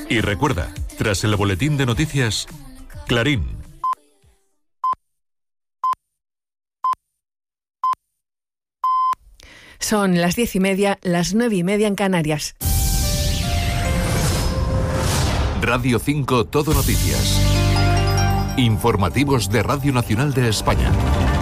Y recuerda, tras el boletín de noticias, Clarín. Son las 10:30, las 9:30 en Canarias. Radio 5 Todo Noticias. Informativos de Radio Nacional de España.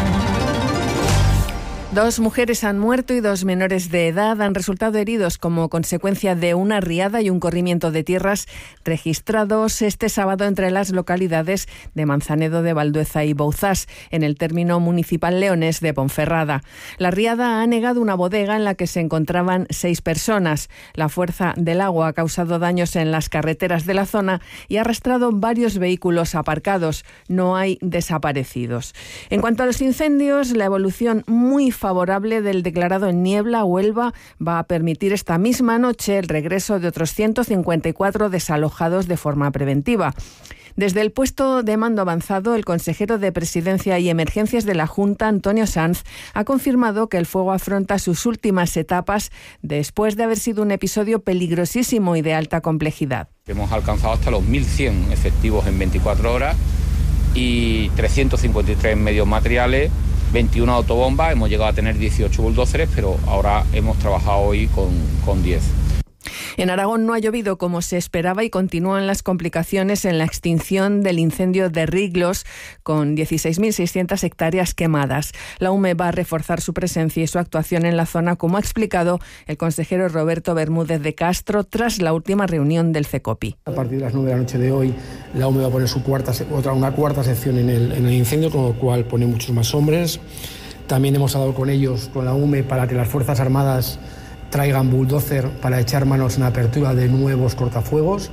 2 mujeres han muerto y 2 menores de edad han resultado heridos como consecuencia de una riada y un corrimiento de tierras registrados este sábado entre las localidades de Manzanedo de Valdueza y Bouzás, en el término municipal leonés de Ponferrada. La riada ha anegado una bodega en la que se encontraban 6 personas. La fuerza del agua ha causado daños en las carreteras de la zona y ha arrastrado varios vehículos aparcados. No hay desaparecidos. En cuanto a los incendios, la evolución muy favorable del declarado en Niebla, Huelva, va a permitir esta misma noche el regreso de otros 154 desalojados de forma preventiva. Desde el puesto de mando avanzado, el consejero de Presidencia y Emergencias de la Junta, Antonio Sanz, ha confirmado que el fuego afronta sus últimas etapas después de haber sido un episodio peligrosísimo y de alta complejidad. Hemos alcanzado hasta los 1.100 efectivos en 24 horas y 353 medios materiales, 21 autobombas, hemos llegado a tener 18 bulldozers, pero ahora hemos trabajado hoy con 10. En Aragón no ha llovido como se esperaba y continúan las complicaciones en la extinción del incendio de Riglos, con 16.600 hectáreas quemadas. La UME va a reforzar su presencia y su actuación en la zona, como ha explicado el consejero Roberto Bermúdez de Castro tras la última reunión del CECOPI. A partir de las 9 de la noche de hoy, la UME va a poner una cuarta sección en el incendio, con lo cual pone muchos más hombres. También hemos hablado con ellos, con la UME, para que las Fuerzas Armadas traigan bulldozer para echar manos en la apertura de nuevos cortafuegos.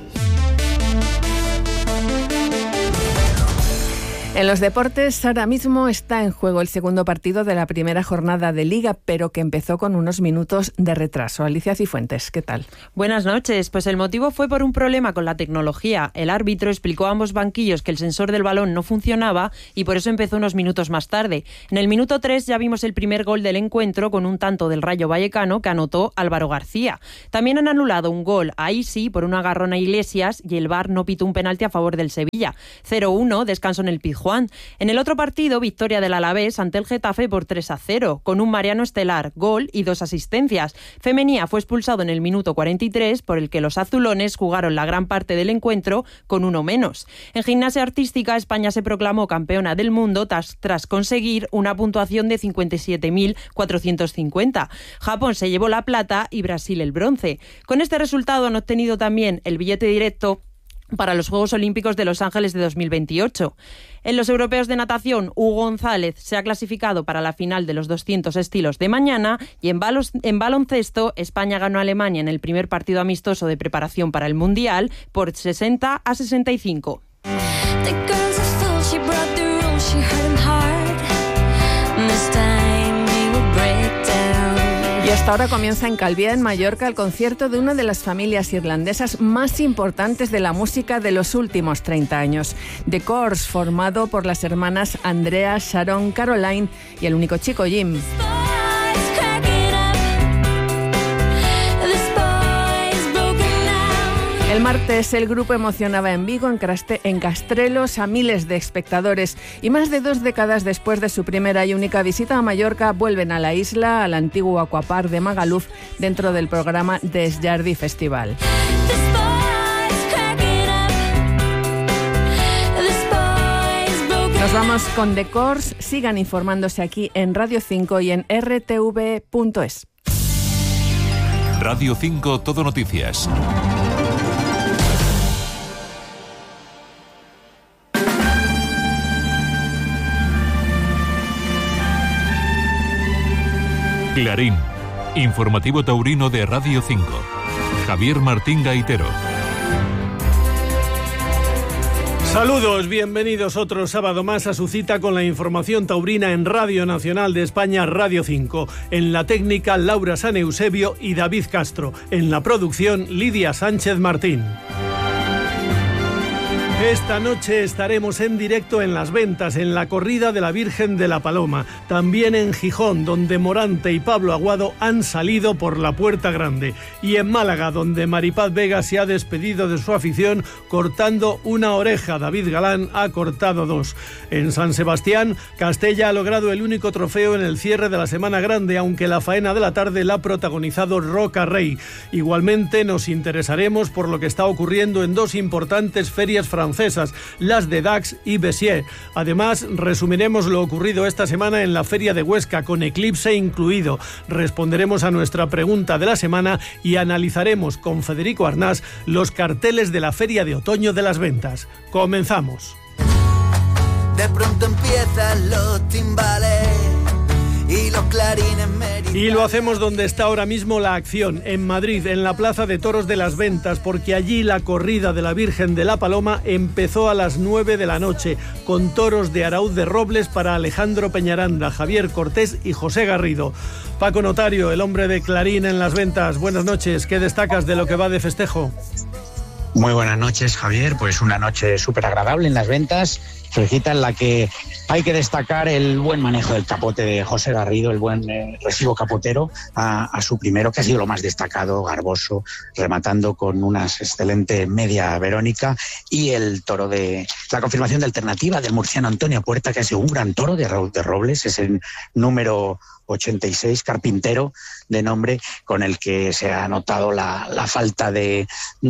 En los deportes, ahora mismo está en juego el segundo partido de la primera jornada de Liga, pero que empezó con unos minutos de retraso. Alicia Cifuentes, ¿qué tal? Buenas noches. Pues el motivo fue por un problema con la tecnología. El árbitro explicó a ambos banquillos que el sensor del balón no funcionaba y por eso empezó unos minutos más tarde. En el minuto 3 ya vimos el primer gol del encuentro con un tanto del Rayo Vallecano que anotó Álvaro García. También han anulado un gol, ahí sí, por un agarrón a Iglesias, y el VAR no pitó un penalti a favor del Sevilla. 0-1, descanso en el Pizjuán. En el otro partido, victoria del Alavés ante el Getafe por 3-0, con un Mariano Estelar, gol y 2 asistencias. Femenía fue expulsado en el minuto 43, por el que los azulones jugaron la gran parte del encuentro con 1 menos. En gimnasia artística, España se proclamó campeona del mundo tras conseguir una puntuación de 57.450. Japón se llevó la plata y Brasil el bronce. Con este resultado han obtenido también el billete directo para los Juegos Olímpicos de Los Ángeles de 2028. En los europeos de natación, Hugo González se ha clasificado para la final de los 200 estilos de mañana y en baloncesto, España ganó a Alemania en el primer partido amistoso de preparación para el Mundial por 60-65. Y hasta ahora comienza en Calviá, en Mallorca, el concierto de una de las familias irlandesas más importantes de la música de los últimos 30 años. The Corrs, formado por las hermanas Andrea, Sharon, Caroline y el único chico, Jim. El martes el grupo emocionaba en Vigo, en Castrelos, a miles de espectadores, y más de 2 décadas después de su primera y única visita a Mallorca vuelven a la isla, al antiguo Aquapark de Magaluf, dentro del programa Des Jardí Festival. Nos vamos con The Corrs. Sigan informándose aquí en Radio 5 y en rtv.es. Radio 5 Todo Noticias. Clarín, informativo taurino de Radio 5. Javier Martín Gaitero. Saludos, bienvenidos otro sábado más a su cita con la información taurina en Radio Nacional de España, Radio 5. En la técnica, Laura San Eusebio y David Castro. En la producción, Lidia Sánchez Martín. Esta noche estaremos en directo en Las Ventas, en la corrida de la Virgen de la Paloma. También en Gijón, donde Morante y Pablo Aguado han salido por la puerta grande. Y en Málaga, donde Maripaz Vega se ha despedido de su afición cortando una oreja. David Galán ha cortado 2. En San Sebastián, Castella ha logrado el único trofeo en el cierre de la Semana Grande, aunque la faena de la tarde la ha protagonizado Roca Rey. Igualmente nos interesaremos por lo que está ocurriendo en 2 importantes ferias francesas, las de Dax y Béziers. Además, resumiremos lo ocurrido esta semana en la Feria de Huesca, con eclipse incluido. Responderemos a nuestra pregunta de la semana y analizaremos con Federico Arnás los carteles de la Feria de Otoño de Las Ventas. Comenzamos. De pronto empiezan los timbales y los clarines meridionales. Y lo hacemos donde está ahora mismo la acción, en Madrid, en la Plaza de Toros de Las Ventas, porque allí la corrida de la Virgen de la Paloma empezó a las 9 de la noche, con toros de Araúz de Robles para Alejandro Peñaranda, Javier Cortés y José Garrido. Paco Notario, el hombre de Clarín en Las Ventas, buenas noches. ¿Qué destacas de lo que va de festejo? Muy buenas noches, Javier. Pues una noche súper agradable en Las Ventas, fresquita, en la que hay que destacar el buen manejo del capote de José Garrido, el buen recibo capotero a su primero, que ha sido lo más destacado, garboso, rematando con una excelente media Verónica, y el toro de la confirmación de alternativa del murciano Antonio Puerta, que ha sido un gran toro de Raúl de Robles, es el número 86, carpintero de nombre, con el que se ha notado la falta del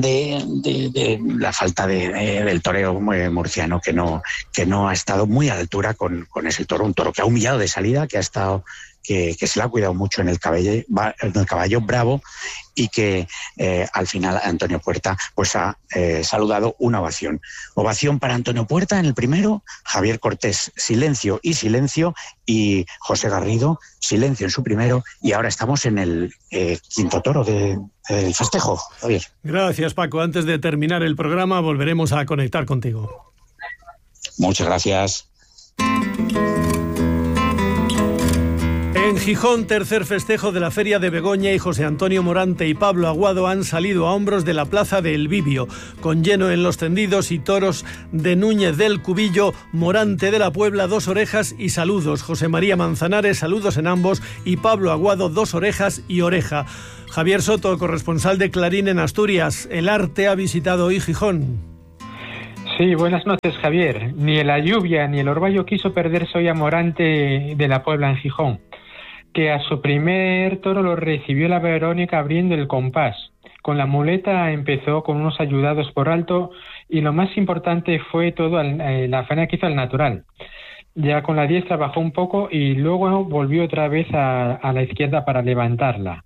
toreo murciano, que no ha estado muy a la altura con ese toro, un toro que ha humillado de salida, que ha estado que se le ha cuidado mucho en el caballo bravo, y que al final Antonio Puerta pues ha saludado una ovación. Ovación para Antonio Puerta en el primero, Javier Cortés silencio, y José Garrido silencio en su primero, y ahora estamos en el quinto toro del festejo, Javier. Gracias, Paco. Antes de terminar el programa volveremos a conectar contigo. Muchas gracias. En Gijón, tercer festejo de la Feria de Begoña, y José Antonio Morante y Pablo Aguado han salido a hombros de la Plaza de El Bibio, con lleno en los tendidos y toros de Núñez del Cubillo, Morante de la Puebla, 2 orejas y saludos, José María Manzanares, saludos en ambos, y Pablo Aguado, 2 orejas y oreja. Javier Soto, corresponsal de Clarín en Asturias, el arte ha visitado hoy Gijón. Sí, buenas noches, Javier. Ni la lluvia ni el orvallo quiso perderse hoy a Morante de la Puebla en Gijón, que a su primer toro lo recibió la Verónica abriendo el compás. Con la muleta empezó con unos ayudados por alto, y lo más importante fue todo la faena que hizo al natural. Ya con la diestra bajó un poco y luego volvió otra vez a la izquierda para levantarla.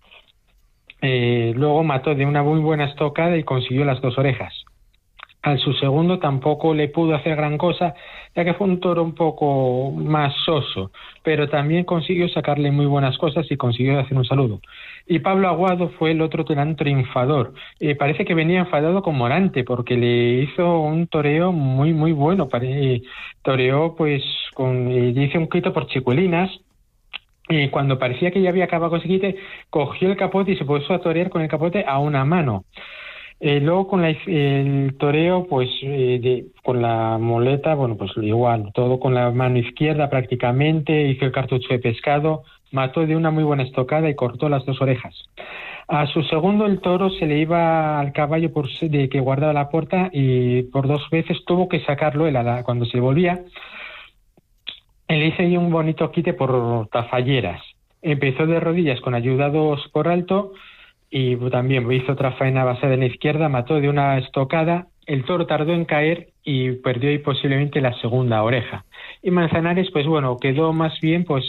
Luego mató de una muy buena estocada y consiguió las 2 orejas. Al su segundo tampoco le pudo hacer gran cosa, ya que fue un toro un poco más soso, pero también consiguió sacarle muy buenas cosas y consiguió hacer un saludo. Y Pablo Aguado fue el otro gran triunfador. Parece que venía enfadado con Morante, porque le hizo un toreo muy muy bueno. Toreó pues le hizo un quito por chicuelinas, y cuando parecía que ya había acabado con ese quite, cogió el capote y se puso a torear con el capote a una mano. Luego con el toreo, pues con la muleta, bueno, pues igual, todo con la mano izquierda prácticamente, hizo el cartucho de pescado, mató de una muy buena estocada y cortó las 2 orejas. A su segundo el toro se le iba al caballo de que guardaba la puerta, y por 2 veces tuvo que sacarlo cuando se volvía. Le hice ahí un bonito quite por tafalleras. Empezó de rodillas con ayudados por alto, y también hizo otra faena basada en la izquierda, mató de una estocada. El toro tardó en caer y perdió ahí posiblemente la segunda oreja. Y Manzanares, pues bueno, quedó más bien pues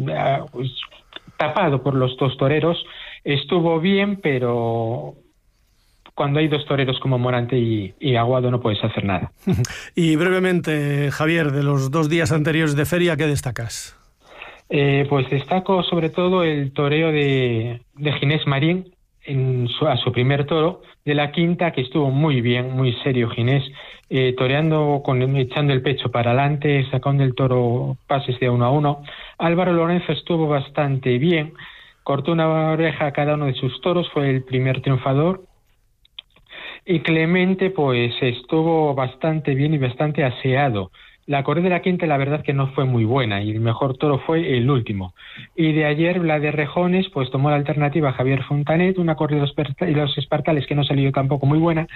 tapado por los 2 toreros. Estuvo bien, pero cuando hay 2 toreros como Morante y Aguado no puedes hacer nada. Y brevemente, Javier, de los 2 días anteriores de feria, ¿qué destacas? Pues destaco sobre todo el toreo de Ginés Marín a su primer toro de la quinta, que estuvo muy bien, muy serio Ginés, toreando echando el pecho para adelante, sacando el toro pases de 1 a 1. Álvaro Lorenzo estuvo bastante bien, cortó una oreja a cada uno de sus toros, fue el primer triunfador. Y Clemente pues estuvo bastante bien y bastante aseado. La corrida de la quinta la verdad que no fue muy buena y el mejor toro fue el último. Y de ayer la de Rejones pues tomó la alternativa Javier Fontanet, una corrida de los Espartales que no salió tampoco muy buena.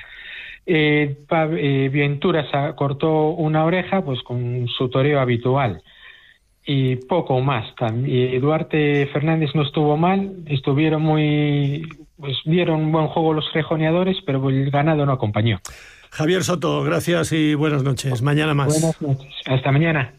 Ventura cortó una oreja pues con su toreo habitual y poco más. Duarte Fernández no estuvo mal, estuvieron dieron buen juego los rejoneadores, pero el ganado no acompañó. Javier Soto, gracias y buenas noches. Mañana más. Buenas noches. Hasta mañana.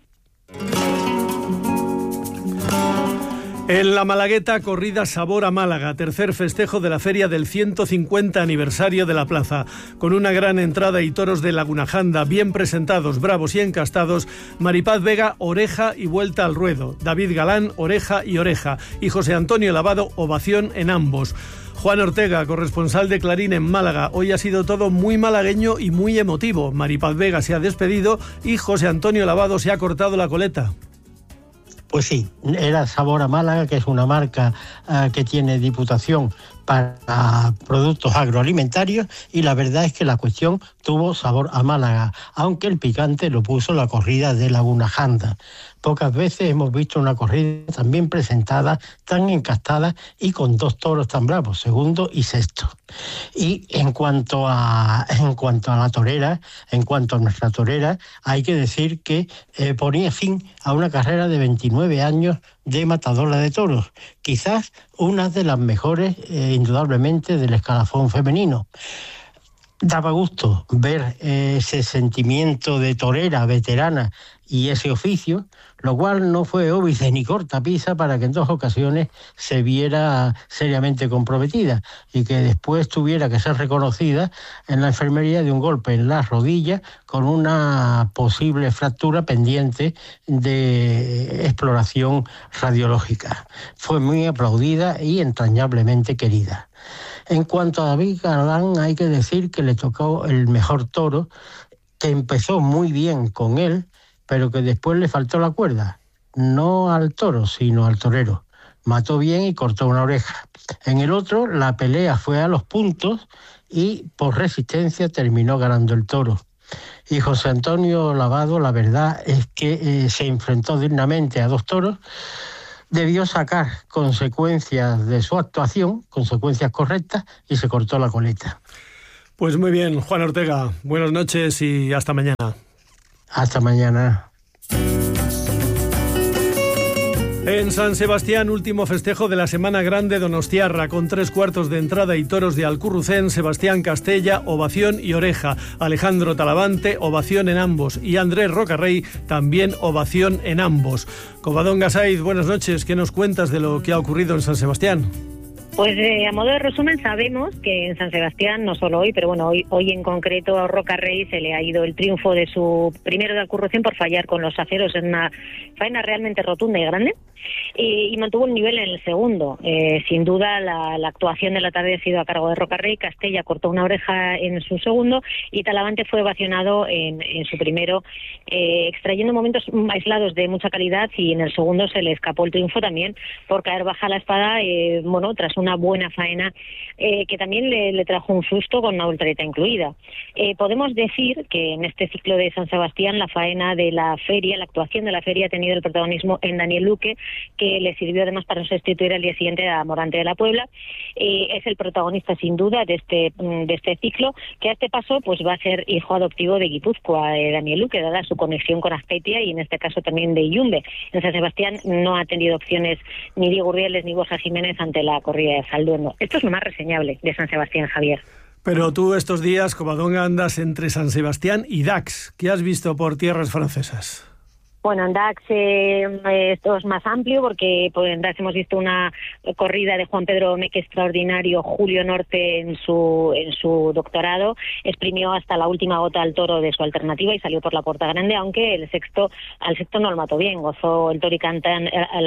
En la Malagueta, corrida Sabor a Málaga, tercer festejo de la feria del 150 aniversario de la plaza. Con una gran entrada y toros de Lagunajanda, bien presentados, bravos y encastados, Maripaz Vega, oreja y vuelta al ruedo. David Galán, oreja y oreja. Y José Antonio Lavado, ovación en ambos. Juan Ortega, corresponsal de Clarín en Málaga. Hoy ha sido todo muy malagueño y muy emotivo. Maripaz Vega se ha despedido y José Antonio Lavado se ha cortado la coleta. Pues sí, era Sabor a Málaga, que es una marca que tiene Diputación para productos agroalimentarios, y la verdad es que la cuestión tuvo sabor a Málaga, aunque el picante lo puso la corrida de Lagunajanda. Pocas veces hemos visto una corrida tan bien presentada, tan encastada y con dos toros tan bravos, segundo y sexto. Y en cuanto a la torera, en cuanto a nuestra torera, hay que decir que ponía fin a una carrera de 29 años de matadora de toros, quizás una de las mejores, indudablemente, del escalafón femenino. Daba gusto ver ese sentimiento de torera veterana y ese oficio, lo cual no fue óbice ni cortapisa para que en dos ocasiones se viera seriamente comprometida y que después tuviera que ser reconocida en la enfermería de un golpe en la rodilla con una posible fractura pendiente de exploración radiológica. Fue muy aplaudida y entrañablemente querida. En cuanto a David Galán, hay que decir que le tocó el mejor toro, que empezó muy bien con él, pero que después le faltó la cuerda, no al toro, sino al torero. Mató bien y cortó una oreja. En el otro, la pelea fue a los puntos y por resistencia terminó ganando el toro. Y José Antonio Lavado, la verdad es que se enfrentó dignamente a dos toros, debió sacar consecuencias de su actuación, consecuencias correctas, y se cortó la coleta. Pues muy bien, Juan Ortega, buenas noches y hasta mañana. Hasta mañana. En San Sebastián, último festejo de la Semana Grande donostiarra, con 3/4 de entrada y toros de Alcurrucén, Sebastián Castella, ovación y oreja, Alejandro Talavante, ovación en ambos, y Andrés Rocarrey, también ovación en ambos. Covadonga Saiz, buenas noches, ¿qué nos cuentas de lo que ha ocurrido en San Sebastián? Pues a modo de resumen, sabemos que en San Sebastián, no solo hoy, pero bueno, hoy en concreto a Rocarrey se le ha ido el triunfo de su primero de Alcurrucén por fallar con los aceros en una faena realmente rotunda y grande, y mantuvo el nivel en el segundo. Sin duda la actuación de la tarde ha sido a cargo de Rocarrey. Castella cortó una oreja en su segundo y Talavante fue ovacionado en su primero, extrayendo momentos aislados de mucha calidad, y en el segundo se le escapó el triunfo también por caer baja la espada, tras una buena faena que también le trajo un susto con una voltereta incluida. Podemos decir que en este ciclo de San Sebastián la faena de la feria, la actuación de la feria ha tenido el protagonismo en Daniel Luque, que le sirvió además para sustituir al día siguiente a Morante de la Puebla. Es el protagonista sin duda de este ciclo, que a este paso pues va a ser hijo adoptivo de Guipúzcoa, Daniel Luque, dada su conexión con Azpeitia y en este caso también de Yumbe. En San Sebastián no ha tenido opciones ni Diego Urrieles ni Borja Jiménez ante la corrida de Salduendo. Esto es lo más reseñable de San Sebastián, Javier. Pero tú estos días, Covadonga, andas entre San Sebastián y Dax. ¿Qué has visto por tierras francesas? Bueno, en Dax esto es más amplio porque en Dax hemos visto una corrida de Juan Pedro Meque extraordinario. Julio Norte en su doctorado exprimió hasta la última gota al toro de su alternativa y salió por la puerta grande, aunque al sexto no lo mató bien. Gozó el toricantano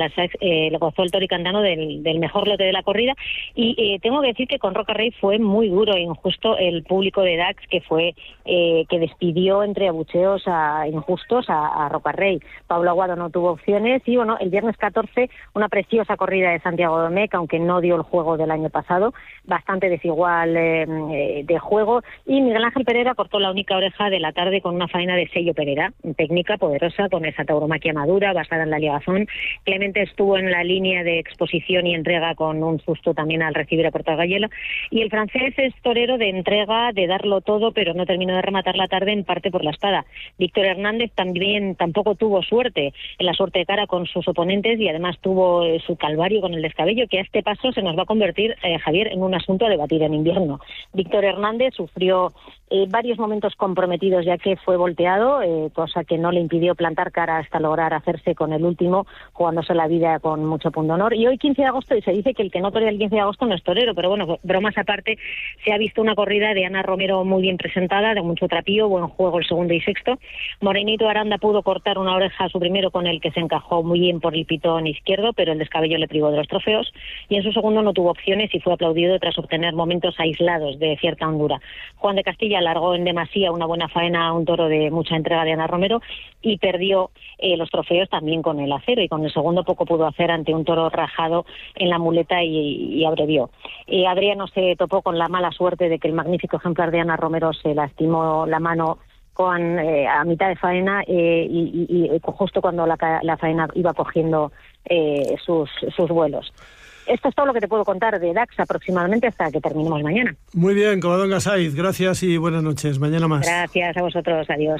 del mejor lote de la corrida, y tengo que decir que con Rocarrey fue muy duro e injusto el público de Dax, que despidió entre abucheos injustos a Rocarrey. Pablo Aguado no tuvo opciones. Y bueno, el viernes 14, una preciosa corrida de Santiago Domecq, aunque no dio el juego del año pasado, bastante desigual de juego. Y Miguel Ángel Pereira cortó la única oreja de la tarde con una faena de Sello Pereira, técnica poderosa con esa tauromaquia madura basada en la ligazón. Clemente estuvo en la línea de exposición y entrega con un susto también al recibir a Porta Gallelo. Y el francés es torero de entrega, de darlo todo, pero no terminó de rematar la tarde, en parte por la espada. Víctor Hernández tampoco tuvo suerte en la suerte de cara con sus oponentes, y además tuvo su calvario con el descabello, que a este paso se nos va a convertir, Javier, en un asunto a debatir en invierno. Víctor Hernández sufrió varios momentos comprometidos, ya que fue volteado, cosa que no le impidió plantar cara hasta lograr hacerse con el último, jugándose la vida con mucho pundonor. Y hoy, 15 de agosto, y se dice que el que no torea el 15 de agosto no es torero, pero bueno, bromas aparte, se ha visto una corrida de Ana Romero muy bien presentada, de mucho trapío, buen juego el segundo y sexto. Morenito Aranda pudo cortar una oreja a su primero, con el que se encajó muy bien por el pitón izquierdo, pero el descabello le privó de los trofeos, y en su segundo no tuvo opciones y fue aplaudido tras obtener momentos aislados de cierta hondura. Juan de Castilla alargó en demasía una buena faena a un toro de mucha entrega de Ana Romero y perdió los trofeos también con el acero, y con el segundo poco pudo hacer ante un toro rajado en la muleta y abrevió. Adriano se topó con la mala suerte de que el magnífico ejemplar de Ana Romero se lastimó la mano a mitad de faena, y justo cuando la faena iba cogiendo sus vuelos. Esto es todo lo que te puedo contar de Dax aproximadamente hasta que terminemos mañana. Muy bien, Covadonga Saiz, gracias y buenas noches. Mañana más. Gracias a vosotros, adiós.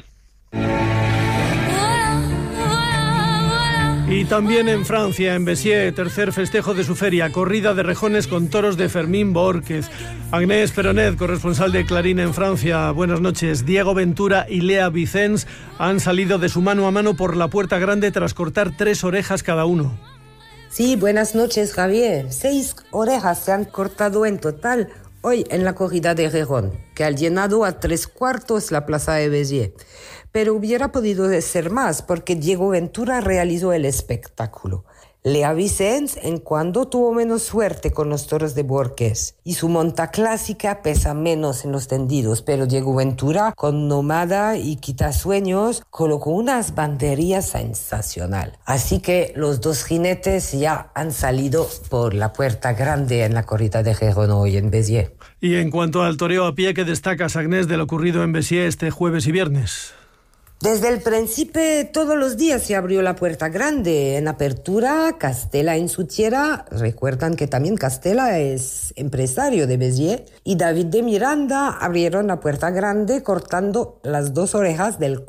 Y también en Francia, en Béziers, tercer festejo de su feria, corrida de rejones con toros de Fermín Bórquez. Agnès Peronet, corresponsal de Clarín en Francia, buenas noches. Diego Ventura y Lea Vicens han salido de su mano a mano por la Puerta Grande tras cortar 3 orejas cada uno. Sí, buenas noches, Javier. 6 orejas se han cortado en total hoy en la corrida de Rejón, que ha llenado a 3/4 la plaza de Béziers. Pero hubiera podido ser más, porque Diego Ventura realizó el espectáculo. Lea Vicens, en cuanto tuvo menos suerte con los toros de Bórquez, y su monta clásica pesa menos en los tendidos, pero Diego Ventura, con Nómada y Quitasueños, colocó unas banderías sensacional. Así que los 2 jinetes ya han salido por la Puerta Grande en la corrida de Gijón hoy en Béziers. Y en cuanto al toreo a pie, ¿qué destacas, Agnès, de lo ocurrido en Béziers este jueves y viernes? Desde el principio, todos los días se abrió la Puerta Grande. En apertura, Castella en su tierra. Recuerdan que también Castella es empresario de Béziers. Y David de Miranda abrieron la Puerta Grande cortando las 2 orejas del